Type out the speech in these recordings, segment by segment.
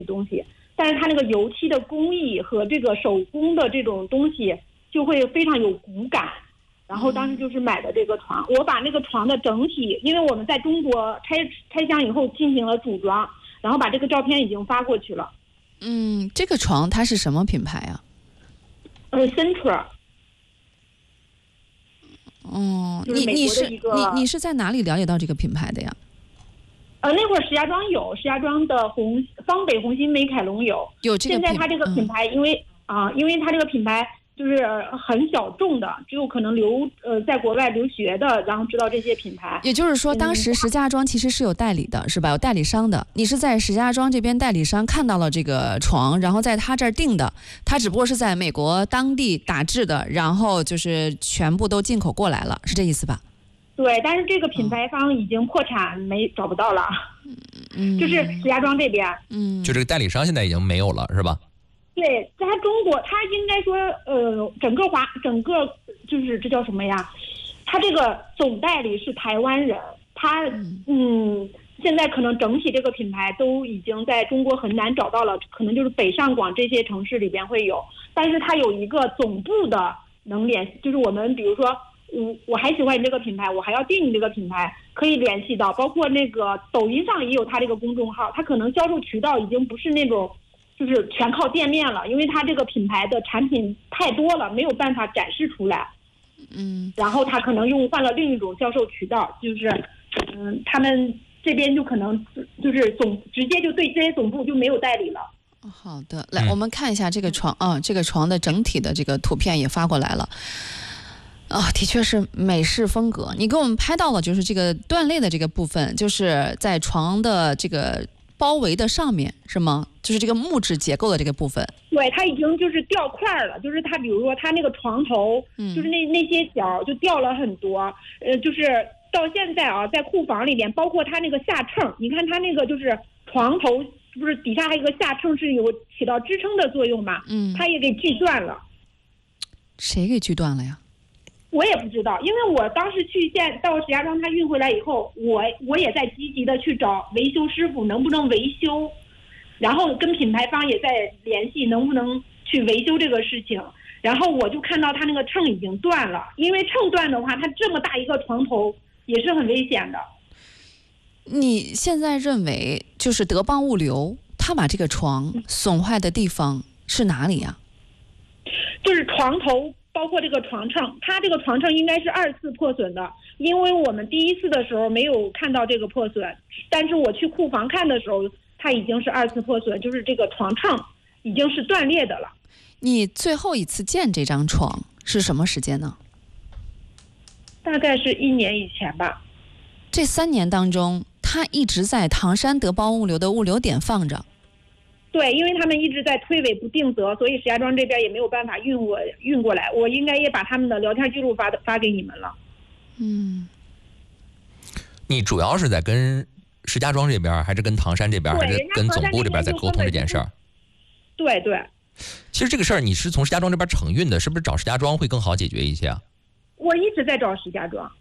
东西，但是它那个油漆的工艺和这个手工的这种东西就会非常有骨感。然后当时就是买的这个床，我把那个床的整体，因为我们在中国拆箱以后进行了组装，然后把这个照片已经发过去了。 这个床它是什么品牌啊 ？Centra。 你是在哪里了解到这个品牌的呀？ 那会儿石家庄的方北红星美凯龙有这个。 现在它这个品牌，因为它这个品牌就是很小众的，只有可能在国外留学的，然后知道这些品牌。 也就是说，当时石家庄其实是有代理的，是吧？有代理商的。你是在石家庄这边代理商看到了这个床，然后在他这儿订的，他只不过是在美国当地打制的，然后就是全部都进口过来了，是这意思吧？ 对，但是这个品牌方已经破产，找不到了。就是石家庄这边。 就这个代理商现在已经没有了，是吧？ 对，在中国，他应该说，整个就是这叫什么呀？他这个总代理是台湾人，他现在可能整体这个品牌都已经在中国很难找到了，可能就是北上广这些城市里边会有，但是他有一个总部的能联系，就是我们比如说，我还喜欢你这个品牌，我还要订你这个品牌，可以联系到，包括那个抖音上也有他这个公众号，他可能销售渠道已经不是那种。就是全靠店面了，因为它这个品牌的产品太多了，没有办法展示出来。然后他可能换了另一种销售渠道，就是他们这边就可能就是直接就对这些总部就没有代理了。 好的，来我们看一下这个床这个床的整体的这个图片也发过来了。的确是美式风格。你给我们拍到了就是这个缎类的这个部分，就是在床的这个包围的上面是吗？就是这个木质结构的这个部分。 对，它已经就是掉块了，就是它比如说它那个床头，就是那些角就掉了很多。就是到现在在库房里边，包括它那个下秤，你看它那个就是床头不是底下还有一个下秤是有起到支撑的作用嘛？它也给锯断了。 谁给锯断了呀？ 我也不知道，因为我当时到石家庄，他运回来以后，我也在积极的去找维修师傅，能不能维修，然后跟品牌方也在联系，能不能去维修这个事情。然后我就看到他那个秤已经断了，因为秤断的话，它这么大一个床头也是很危险的。 你现在认为就是德邦物流他把这个床损坏的地方是哪里呀？ 就是床头。包括这个床秤，它这个床秤应该是2次破损的，因为我们第1次的时候没有看到这个破损，但是我去库房看的时候，它已经是2次破损，就是这个床秤已经是断裂的了。 你最后一次见这张床是什么时间呢？ 大概是1年以前吧。 这3年当中，它一直在唐山德邦物流的物流点放着。 对，因为他们一直在推诿不定责，所以石家庄这边也没有办法运过来。我应该也把他们的聊天记录发给你们了。 你主要是在跟石家庄这边，还是跟唐山这边，还是跟总部这边在沟通这件事儿？ 对。 其实这个事儿你是从石家庄这边承运的，是不是找石家庄会更好解决一些啊？ 我一直在找石家庄。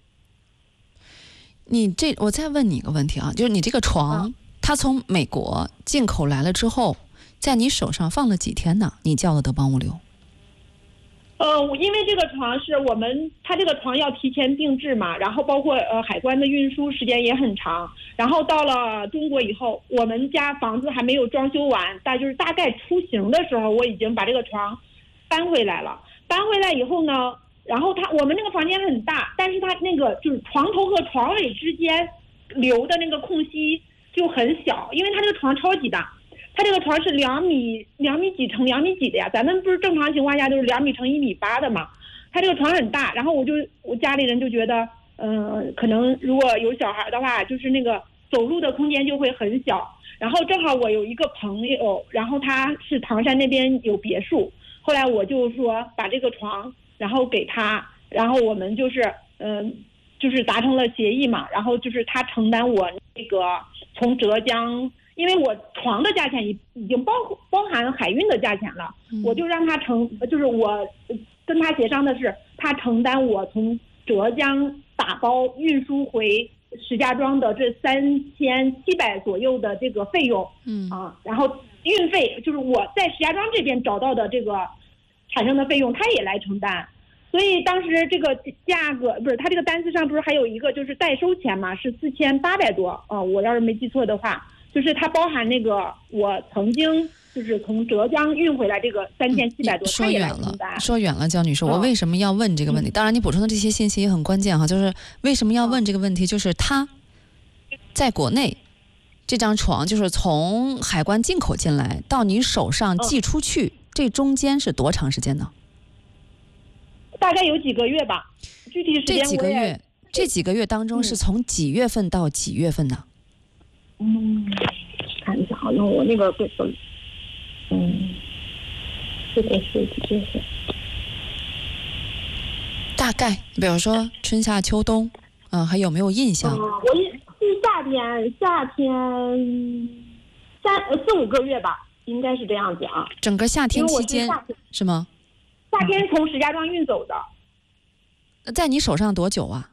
我再问你一个问题啊，就是你这个床。它从美国进口来了之后，在你手上放了几天呢？你叫了德邦物流？ 因为这个床是它这个床要提前定制嘛，然后包括海关的运输时间也很长，然后到了中国以后，我们家房子还没有装修完，就是大概出行的时候，我已经把这个床搬回来了。搬回来以后呢，然后我们那个房间很大，但是它那个就是床头和床尾之间留的那个空隙就很小，因为它这个床超级大，它这个床是2米几乘2米几的呀，咱们不是正常情况下都是2米乘1米8的嘛，它这个床很大，然后我家里人就觉得，可能如果有小孩的话，就是那个走路的空间就会很小，然后正好我有一个朋友，然后他是唐山那边有别墅，后来我就说把这个床然后给他，然后我们就是达成了协议嘛，然后就是他承担我那个从浙江，因为我床的价钱已经包含海运的价钱了，我就让他就是我跟他协商的是，他承担我从浙江打包运输回石家庄的这3700左右的这个费用，然后运费就是我在石家庄这边找到的这个产生的费用，他也来承担。所以当时这个价格不是他这个单子上不是还有一个就是代收钱嘛，是4800多，我要是没记错的话，就是它包含那个我曾经就是从浙江运回来这个3700多， 说远了，焦女士，我为什么要问这个问题？当然，你补充的这些信息也很关键哈，就是为什么要问这个问题？就是他在国内这张床，就是从海关进口进来到你手上寄出去，这中间是多长时间呢？ 大概有几个月吧，具体时间这几个月当中是从几月份到几月份呢？ 看一下啊，那我那个这个是几月份？ 大概，比如说春夏秋冬，还有没有印象？ 我是夏天4-5个月吧，应该是这样子啊。 整个夏天期间是吗？ 夏天从石家庄运走的。 在你手上多久啊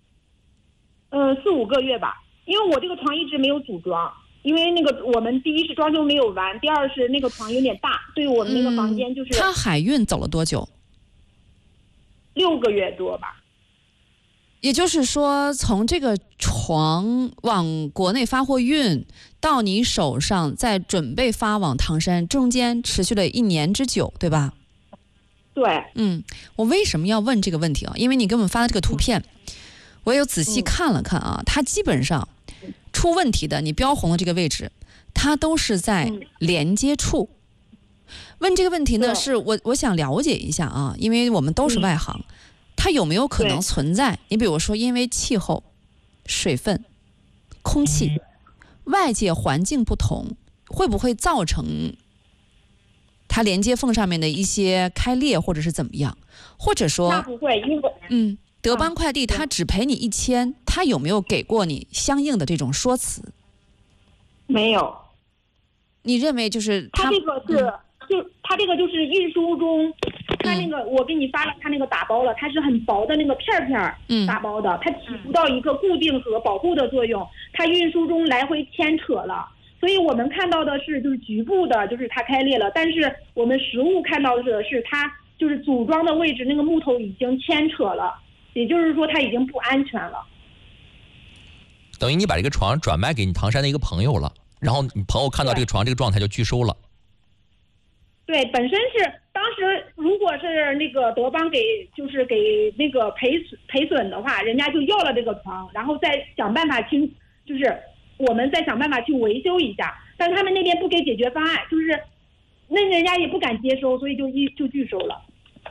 ？4-5个月吧，因为我这个床一直没有组装，因为那个我们第一是装修没有完，第二是那个床有点大，对我们那个房间就是。 他海运走了多久 ？6个月多吧。 也就是说，从这个床往国内发货运到你手上，再准备发往唐山，中间持续了1年之久，对吧？ 对。 我为什么要问这个问题啊？因为你给我们发的这个图片，我有仔细看了看啊，它基本上出问题的，你标红的这个位置，它都是在连接处。问这个问题呢，是我想了解一下啊，因为我们都是外行，它有没有可能存在？你比如说，因为气候、水分、空气、外界环境不同，会不会造成它连接缝上面的一些开裂，或者是怎么样？或者说， 那不会，因为德邦快递它只赔你1000，它有没有给过你相应的这种说辞？ 没有。 你认为就是它这个是它这个就是运输中，它那个我给你发了，它那个打包了，它是很薄的那个片片打包的，它起不到一个固定和保护的作用，它运输中来回牵扯了。所以我们看到的是就是局部的，就是它开裂了，但是我们实物看到的是它就是组装的位置那个木头已经牵扯了，也就是说它已经不安全了。 等于你把这个床转卖给你唐山的一个朋友了，然后你朋友看到这个床这个状态就拒收了。 对，本身是当时如果是那个德邦给那个赔损的话，人家就要了这个床，然后再想办法就是我们再想办法去维修一下，但是他们那边不给解决方案，就是那人家也不敢接收，所以就拒收了。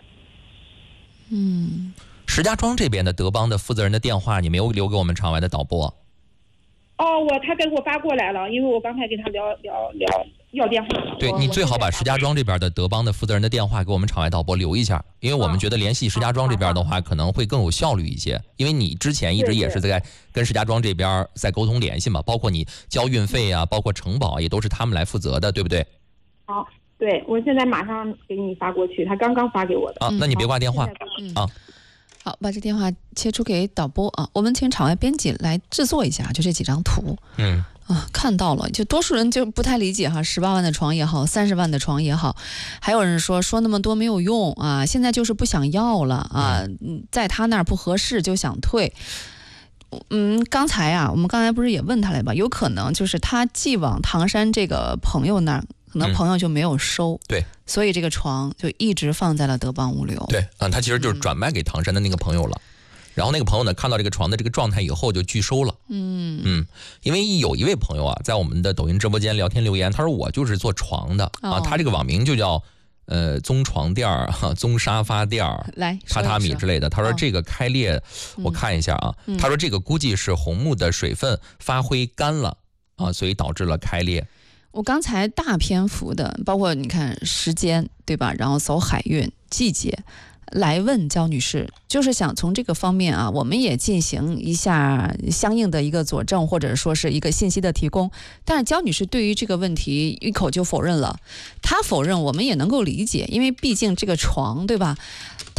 石家庄这边的德邦的负责人的电话，你没有留给我们场外的导播？ 他给我发过来了，因为我刚才给他聊要电话了。 对，你最好把石家庄这边的德邦的负责人的电话给我们场外导播留一下，因为我们觉得联系石家庄这边的话可能会更有效率一些，因为你之前一直也是在跟石家庄这边在沟通联系嘛，包括你交运费啊，包括承保也都是他们来负责的，对不对？ 好，对，我现在马上给你发过去，他刚刚发给我的。 那你别挂电话啊。 好，把这电话切出给导播啊，我们请场外编辑来制作一下，就这几张图。看到了，就多数人就不太理解哈，18万的床也好，30万的床也好，还有人说那么多没有用啊，现在就是不想要了啊，在他那儿不合适就想退。刚才我们刚才不是也问他了吧？有可能就是他寄往唐山这个朋友那儿，可能朋友就没有收， 对，所以这个床就一直放在了德邦物流。 对，他其实就是转卖给唐山的那个朋友了。然后那个朋友呢，看到这个床的这个状态以后就拒收了。因为有一位朋友啊，在我们的抖音直播间聊天留言，他说我就是做床的他这个网名就叫棕床垫儿、棕沙发垫儿、榻榻米之类的。他说这个开裂，我看一下啊，他说这个估计是红木的水分发挥干了所以导致了开裂。 我刚才大篇幅的，包括你看时间对吧，然后走海运季节。来问焦女士，就是想从这个方面我们也进行一下相应的一个佐证，或者说是一个信息的提供。但是焦女士对于这个问题一口就否认了，她否认我们也能够理解，因为毕竟这个床对吧，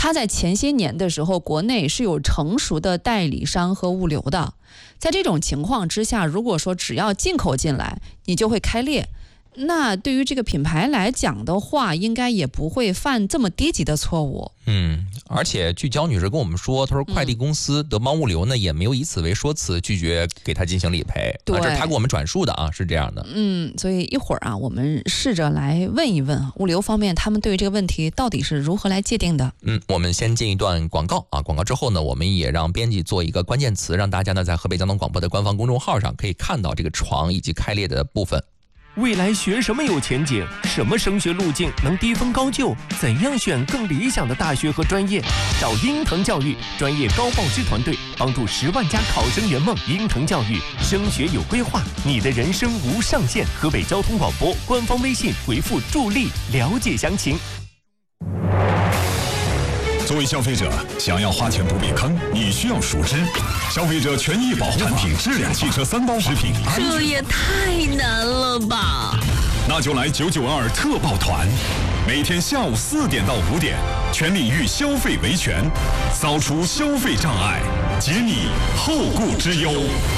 它在前些年的时候，国内是有成熟的代理商和物流的。在这种情况之下，如果说只要进口进来，你就会开裂。那对于这个品牌来讲的话，应该也不会犯这么低级的错误。 而且据焦女士跟我们说，她说快递公司德邦物流呢，也没有以此为说辞拒绝给她进行理赔。 对， 这是她给我们转述的啊，是这样的。 所以一会儿啊，我们试着来问一问物流方面，他们对于这个问题到底是如何来界定的。 我们先进一段广告啊，广告之后呢，我们也让编辑做一个关键词，让大家呢在河北交通广播的官方公众号上可以看到这个床以及开裂的部分。 未来学什么有前景？什么升学路径能低分高就？怎样选更理想的大学和专业？找英腾教育专业高报师团队，帮助10万家考生圆梦。英腾教育升学有规划，你的人生无上限。河北交通广播官方微信回复助力了解详情。 作为消费者，想要花钱不被坑，你需要熟知消费者权益保护产品质量、汽车3包食品安全。 这也太难了吧！ 那就来992特报团，每天下午4点到5点，全领域消费维权，扫除消费障碍，解你后顾之忧。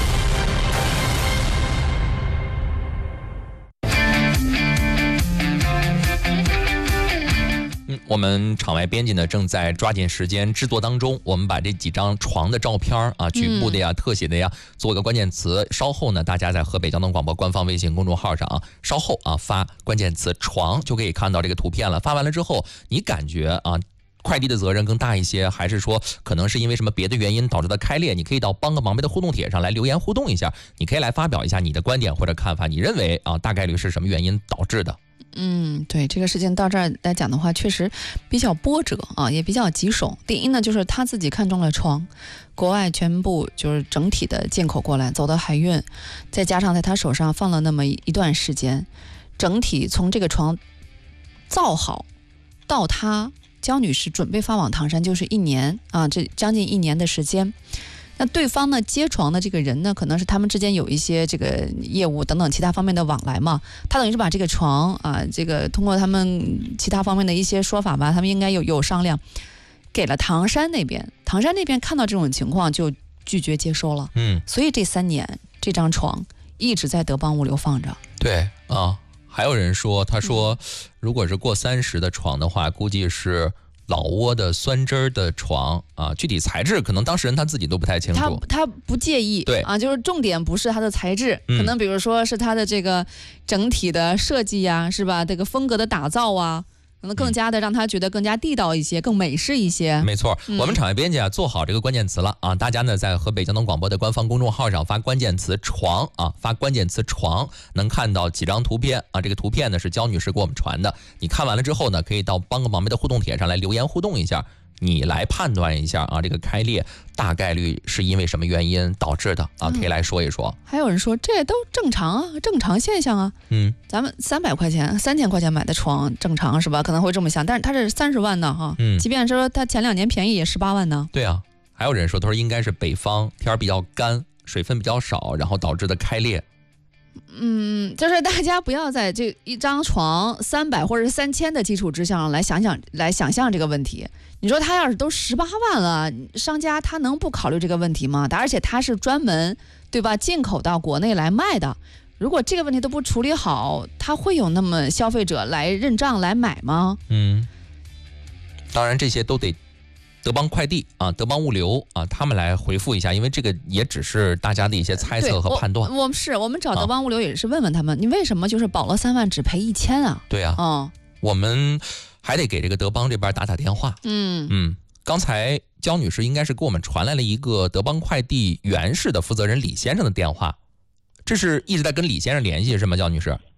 我们场外编辑呢正在抓紧时间制作当中，我们把这几张床的照片啊，局部的呀、特写的呀，做一个关键词。稍后呢，大家在河北交通广播官方微信公众号上啊，稍后啊发关键词床就可以看到这个图片了。发完了之后，你感觉啊，快递的责任更大一些，还是说可能是因为什么别的原因导致的开裂？你可以到帮个忙呗的互动帖上来留言互动一下，你可以来发表一下你的观点或者看法，你认为啊大概率是什么原因导致的？ 对，这个事情到这儿来讲的话，确实比较波折啊，也比较棘手。第一呢，就是他自己看中了床，国外全部就是整体的进口过来，走的海运，再加上在他手上放了那么一段时间，整体从这个床造好到他焦女士准备发往唐山，就是1年啊，这将近1年的时间。那对方呢接床的这个人呢，可能是他们之间有一些这个业务等等其他方面的往来嘛，他等于是把这个床啊，这个通过他们其他方面的一些说法吧，他们应该有商量，给了唐山那边，唐山那边看到这种情况就拒绝接收了。所以这3年这张床一直在德邦物流放着。 对啊，还有人说，他说如果是过30的床的话，估计是老挝的酸枝的床啊，具体材质可能当事人他自己都不太清楚。 他不介意， 对啊，就是重点不是它的材质，可能比如说是它的这个整体的设计呀，是吧？这个风格的打造啊，可能更加的让他觉得更加地道一些，更美式一些。 没错，我们场外编辑啊做好这个关键词了啊，大家呢在河北交通广播的官方公众号上发关键词床啊，发关键词床，能看到几张图片啊，这个图片呢是焦女士给我们传的，你看完了之后呢，可以到帮个忙呗的互动帖上来留言互动一下，你来判断一下啊，这个开裂大概率是因为什么原因导致的啊？可以来说一说。 还有人说这都正常啊，正常现象啊。咱们300块钱、3000块钱买的床正常是吧？可能会这么想，但是它是30万呢哈。即便说它前2年便宜也18万呢。 对啊，还有人说，他说应该是北方天儿比较干，水分比较少，然后导致的开裂。 就是大家不要在这一张床300或者是3000的基础之上来想象这个问题。你说他要是都18万了，商家他能不考虑这个问题吗？而且他是专门对吧进口到国内来卖的，如果这个问题都不处理好，他会有那么消费者来认账来买吗？ 当然这些都得德邦快递啊、德邦物流啊，他们来回复一下，因为这个也只是大家的一些猜测和判断。 我们找德邦物流也是问问他们，你为什么就是保了3万只赔1000啊？ 对啊，我们还得给这个德邦这边打电话。刚才焦女士应该是给我们传来了一个德邦快递原市的负责人李先生的电话，这是一直在跟李先生联系是吗？焦女士？